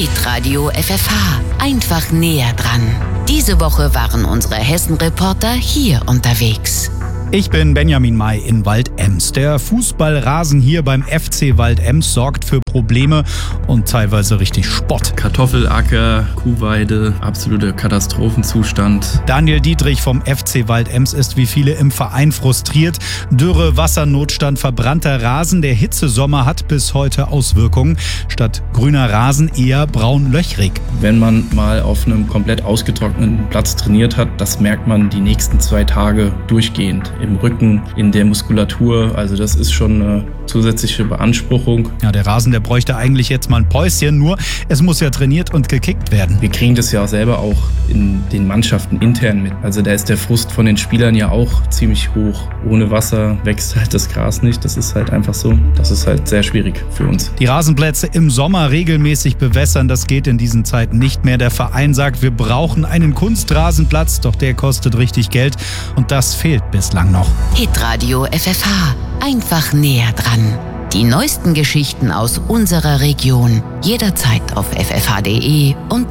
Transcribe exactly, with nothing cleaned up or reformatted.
Hitradio F F H. Einfach näher dran. Diese Woche waren unsere Hessen-Reporter hier unterwegs. Ich bin Benjamin May in Waldems. Der Fußballrasen hier beim F C Waldems sorgt für Probleme und teilweise richtig Spott. Kartoffelacker, Kuhweide, absoluter Katastrophenzustand. Daniel Dietrich vom F C Waldems ist wie viele im Verein frustriert. Dürre, Wassernotstand, verbrannter Rasen. Der Hitzesommer hat bis heute Auswirkungen. Statt grüner Rasen eher braun-löchrig. Wenn man mal auf einem komplett ausgetrockneten Platz trainiert hat, das merkt man die nächsten zwei Tage durchgehend. Im Rücken, in der Muskulatur. Also das ist schon eine zusätzliche Beanspruchung. Ja, der Rasen, der bräuchte eigentlich jetzt mal ein Päuschen, nur es muss ja trainiert und gekickt werden. Wir kriegen das ja selber auch in den Mannschaften intern mit. Also da ist der Frust von den Spielern ja auch ziemlich hoch. Ohne Wasser wächst halt das Gras nicht. Das ist halt einfach so. Das ist halt sehr schwierig für uns. Die Rasenplätze im Sommer regelmäßig bewässern, das geht in diesen Zeiten nicht mehr. Der Verein sagt, wir brauchen einen Kunstrasenplatz, doch der kostet richtig Geld und das fehlt bislang noch. Hitradio F F H. Einfach näher dran. Die neuesten Geschichten aus unserer Region. Jederzeit auf f f h punkt d e und